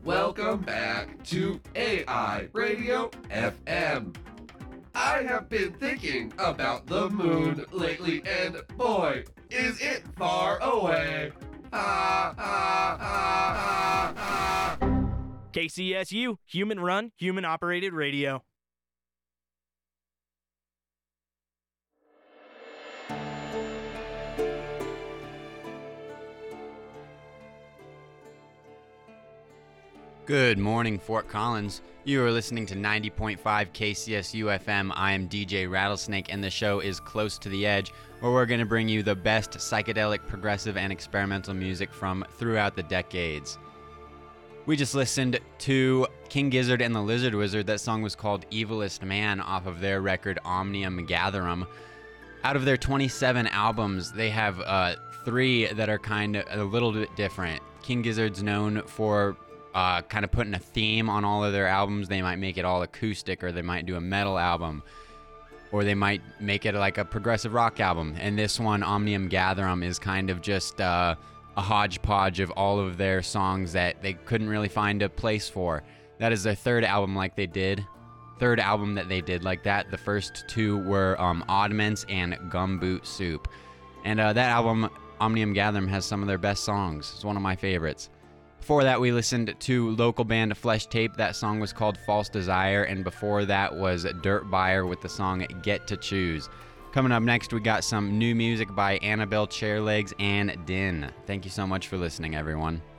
Welcome back to AI Radio FM. I have been thinking about the moon lately, and boy, is it far away. KCSU, human run, human operated radio. Good morning, Fort Collins. You are listening to 90.5 KCSU FM. I am DJ Rattlesnake, and the show is Close to the Edge, where we're going to bring you the best psychedelic, progressive, and experimental music from throughout the decades. We just listened to King Gizzard and the Lizard Wizard. That song was called Evilest Man off of their record Omnium Gatherum. Out of their 27 albums, they have 3 that are kind of a little bit different. King Gizzard's known for kind of putting a theme on all of their albums. They might make it all acoustic, or they might do a metal album, or they might make it like a progressive rock album. And this one, Omnium Gatherum, is kind of just a hodgepodge of all of their songs that they couldn't really find a place for. That is their third album that they did like that. The first 2 were Oddments and Gumboot Soup. And that album, Omnium Gatherum, has some of their best songs. It's one of my favorites. Before that, we listened to local band Flesh Tape. That song was called False Desire, and before that was Dirt Buyer with the song Get to Choose. Coming up next, we got some new music by Annabelle Chairlegs and Din. Thank you so much for listening, everyone.